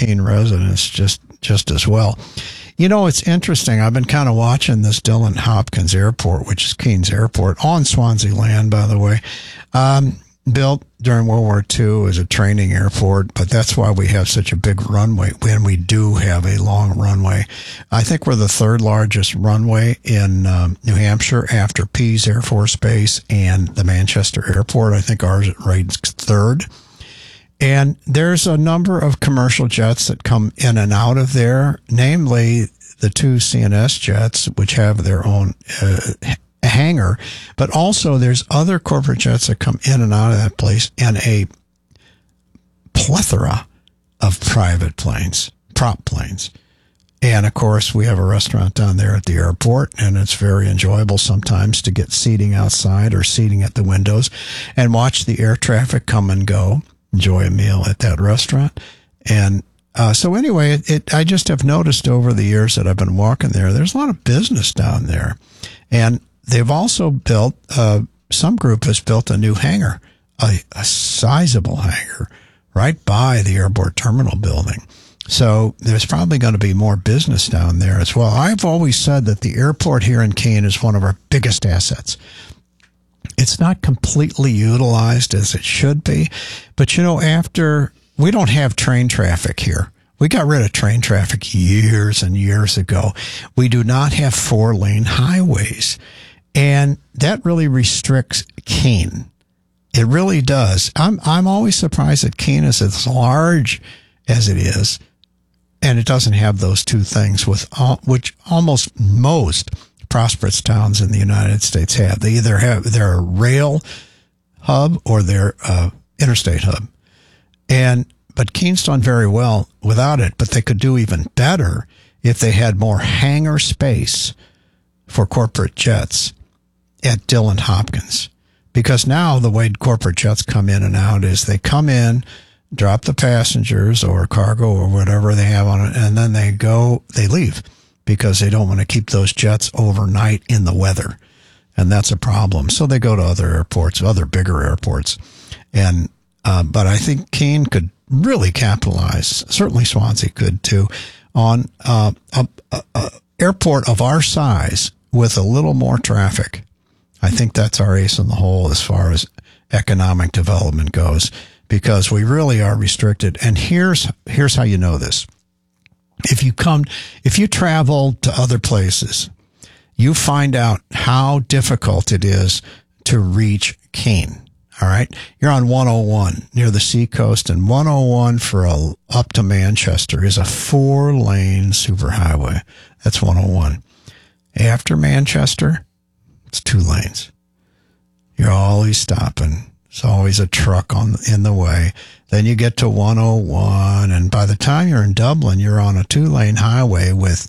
Keene residents just as well. You know, it's interesting. I've been kind of watching this Dillon Hopkins Airport, which is Keene's airport, on Swansea land, by the way. Built during World War II as a training airport, but that's why we have such a big runway when we do have a long runway. I think we're the third largest runway in New Hampshire after Pease Air Force Base and the Manchester Airport. I think ours ranks third. And there's a number of commercial jets that come in and out of there, namely the two CNS jets, which have their own hangar, but also there's other corporate jets that come in and out of that place, and a plethora of private planes, prop planes. And of course, we have a restaurant down there at the airport, and it's very enjoyable sometimes to get seating outside or seating at the windows and watch the air traffic come and go, enjoy a meal at that restaurant. And so anyway, I just have noticed over the years that I've been walking there, there's a lot of business down there. And they've also built, some group has built a new hangar, a sizable hangar right by the airport terminal building. So there's probably going to be more business down there as well. I've always said that the airport here in Keene is one of our biggest assets. It's not completely utilized as it should be, but you know, we don't have train traffic here. We got rid of train traffic years and years ago. We do not have 4-lane highways. And that really restricts Keene. It really does. I'm always surprised that Keene is as large as it is, and it doesn't have those two things which almost most prosperous towns in the United States have. They either have their rail hub or their interstate hub. But Keene's done very well without it, but they could do even better if they had more hangar space for corporate jets at Dillon Hopkins. Because now the way corporate jets come in and out is they come in, drop the passengers or cargo or whatever they have on it, and then they leave because they don't want to keep those jets overnight in the weather. And that's a problem. So they go to other airports, other bigger airports. And but I think Keene could really capitalize, certainly Swansea could too, on a airport of our size with a little more traffic. I think that's our ace in the hole as far as economic development goes, because we really are restricted. And here's how you know this. If you travel to other places, you find out how difficult it is to reach Keene. All right. You're on 101 near the seacoast, and 101 up to Manchester is a 4-lane superhighway. That's 101. After Manchester, it's 2 lanes. You're always stopping. There's always a truck in the way. Then you get to 101, and by the time you're in Dublin, you're on a 2-lane highway with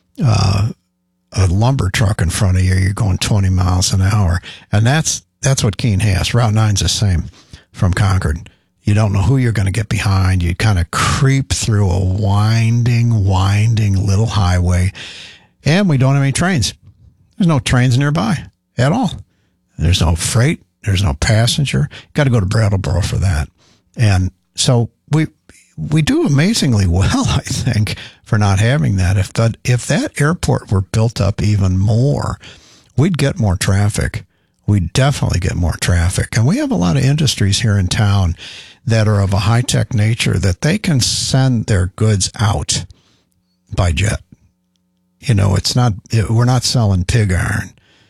a lumber truck in front of you. You're going 20 miles an hour, and that's what Keene has. Route 9's the same from Concord. You don't know who you're going to get behind. You kind of creep through a winding little highway, and we don't have any trains. There's no trains nearby at all. There's no freight. There's no passenger. Got to go to Brattleboro for that. And so we do amazingly well, I think, for not having that. If that airport were built up even more, we'd get more traffic. We'd definitely get more traffic. And we have a lot of industries here in town that are of a high-tech nature that they can send their goods out by jet. You know, we're not selling pig iron.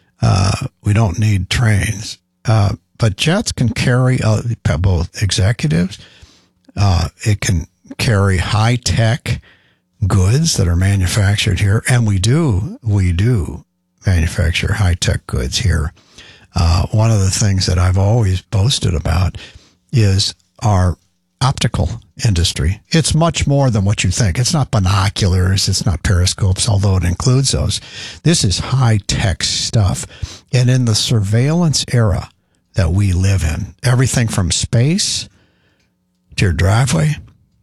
We don't need trains. But jets can carry both executives. It can carry high-tech goods that are manufactured here. And we do manufacture high-tech goods here. One of the things that I've always boasted about is our optical industry. It's much more than what you think. It's not binoculars. It's not periscopes, although it includes those. This is high-tech stuff. And in the surveillance era that we live in, everything from space to your driveway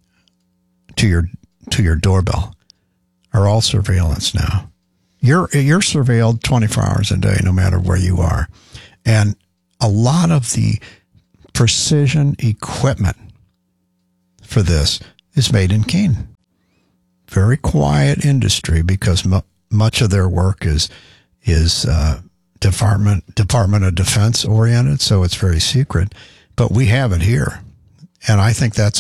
to your doorbell are all surveillance now. You're surveilled 24 hours a day, no matter where you are. And a lot of the precision equipment for this is made in Keene. very quiet industry because much of their work is Department of Defense oriented, so it's very secret. But we have it here, and I think that's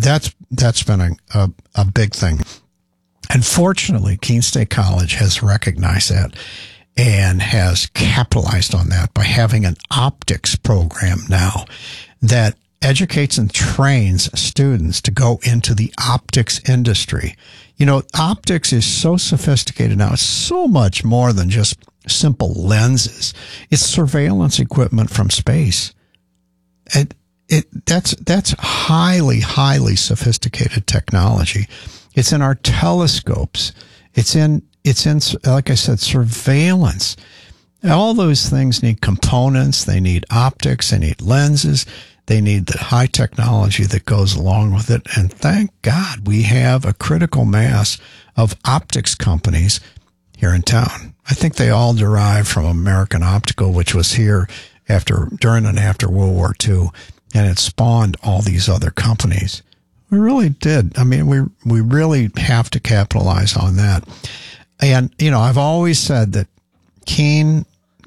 been a big thing. And fortunately, Keene State College has recognized that and has capitalized on that by having an optics program now that educates and trains students to go into the optics industry. You know, optics is so sophisticated now. It's so much more than just simple lenses. It's surveillance equipment from space. And that's highly, highly sophisticated technology. It's in our telescopes. It's in, like I said, surveillance. All those things need components. They need optics. They need lenses. They need the high technology that goes along with it. And thank God we have a critical mass of optics companies here in town. I think they all derive from American Optical, which was here during and after World War II, and it spawned all these other companies. We really did. I mean, we really have to capitalize on that. And, you know, I've always said that Keene,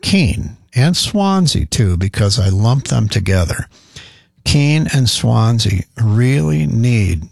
and Swansea too, because I lump them together. Keene and Swansea really need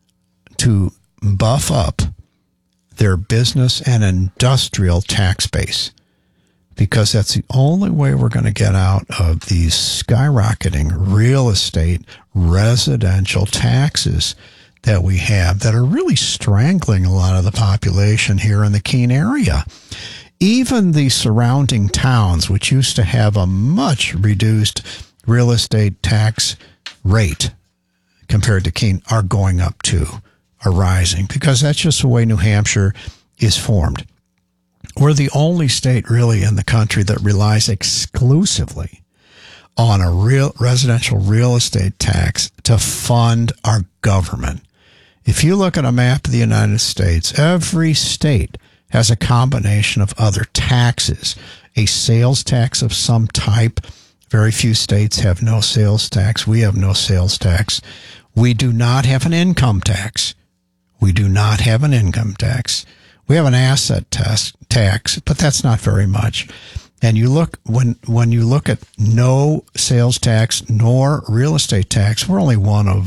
to buff up their business and industrial tax base, because that's the only way we're going to get out of these skyrocketing real estate, residential taxes that we have that are really strangling a lot of the population here in the Keene area. Even the surrounding towns, which used to have a much reduced real estate tax rate compared to Keene, are going up too, are rising, because that's just the way New Hampshire is formed. We're the only state really in the country that relies exclusively on a residential real estate tax to fund our government. If you look at a map of the United States, every state has a combination of other taxes, a sales tax of some type. Very few states have no sales tax. We have no sales tax. We do not have an income tax. We have an asset tax, but that's not very much. And you look, when you look at no sales tax nor real estate tax, we're only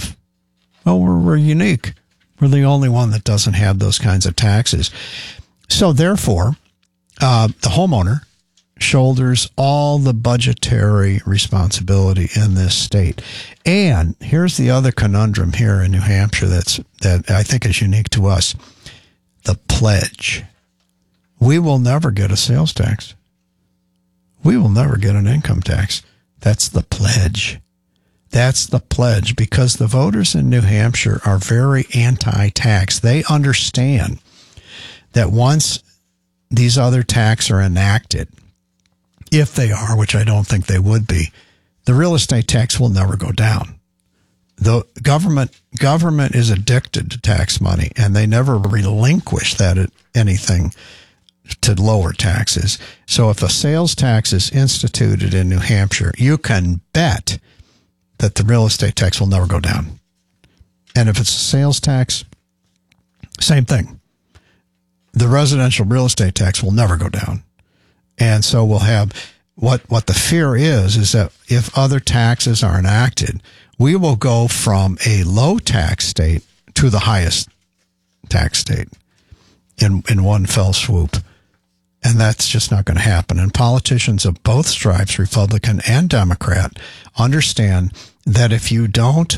we're unique. We're the only one that doesn't have those kinds of taxes. So therefore, the homeowner shoulders all the budgetary responsibility in this state. And here's the other conundrum here in New Hampshire that I think is unique to us. The pledge. We will never get a sales tax. We will never get an income tax. That's the pledge. That's the pledge, because the voters in New Hampshire are very anti-tax. They understand that once these other taxes are enacted, if they are, which I don't think they would be, the real estate tax will never go down. The government is addicted to tax money, and they never relinquish anything to lower taxes. So if a sales tax is instituted in New Hampshire, you can bet that the real estate tax will never go down. And if it's a sales tax, same thing. The residential real estate tax will never go down. And so we'll have what the fear is that if other taxes are enacted, we will go from a low tax state to the highest tax state in one fell swoop. And that's just not going to happen. And politicians of both stripes, Republican and Democrat, understand that if you don't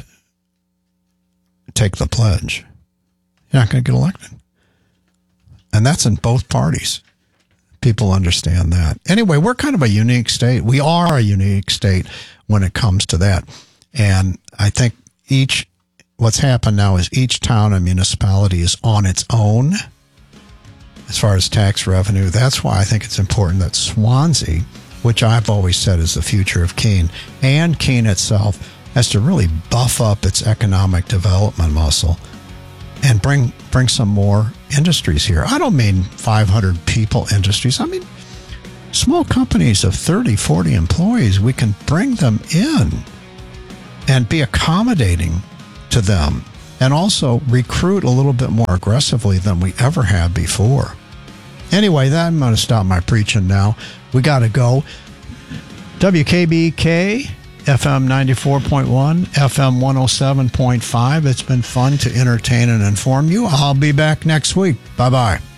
take the pledge, you're not going to get elected. And that's in both parties. People understand that. Anyway, we're kind of a unique state. We are a unique state when it comes to that. And I think what's happened now is each town and municipality is on its own as far as tax revenue. That's why I think it's important that Swansea, which I've always said is the future of Keene, and Keene itself has to really buff up its economic development muscle and bring some more industries here. I don't mean 500 people industries. I mean small companies of 30, 40 employees. We can bring them in and be accommodating to them and also recruit a little bit more aggressively than we ever have before. Anyway, I'm going to stop my preaching now. We got to go. WKBK, FM 94.1, FM 107.5. It's been fun to entertain and inform you. I'll be back next week. Bye-bye.